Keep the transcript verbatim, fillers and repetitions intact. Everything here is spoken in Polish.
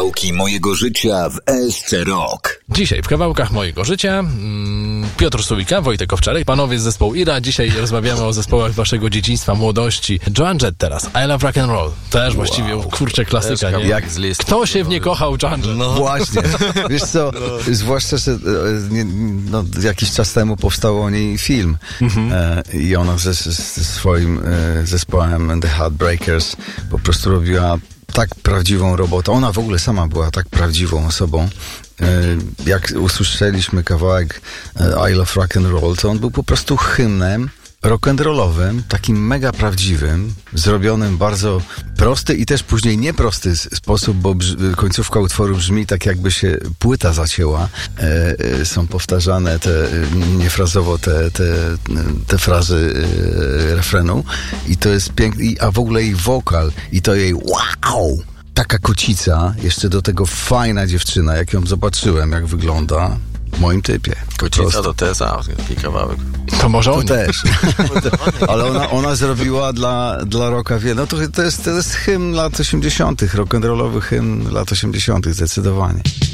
Kawałki mojego życia w S C Rock. Dzisiaj w Kawałkach mojego życia mm, Piotr Sulika, Wojtek Owczarek, panowie z zespołu Ira. Dzisiaj rozmawiamy o zespołach waszego dzieciństwa, młodości. Joan Jett teraz, I Love Rock and Roll. Też właściwie, wow. kurczę, klasyka, nie? Jak z listy. Kto się w nie kochał, Joan Jett? No. Właśnie. Wiesz co, no. zwłaszcza, że nie, no, jakiś czas temu powstał o niej film. Mhm. E, I ona ze, ze swoim e, zespołem The Heartbreakers po prostu robiła tak prawdziwą robotę. Ona w ogóle sama była tak prawdziwą osobą. Jak usłyszeliśmy kawałek I Love Rock and Roll, to on był po prostu hymnem rock'n'rollowym, takim mega prawdziwym, zrobionym bardzo prosty i też później nieprosty sposób, bo brz- końcówka utworu brzmi tak, jakby się płyta zacięła. E, e, są powtarzane te, niefrazowo te, te, te frazy e, refrenu i to jest piękne, a w ogóle jej wokal i to jej wow! Taka kocica, jeszcze do tego fajna dziewczyna, jak ją zobaczyłem, jak wygląda. W moim typie. Kocica to też, a taki kawałek. To może to oni. też. Ale ona, ona zrobiła dla, dla rocka wiele. No to, to, jest, to jest hymn lat osiemdziesiątych, rock'n'rollowy hymn lat osiemdziesiątych, zdecydowanie.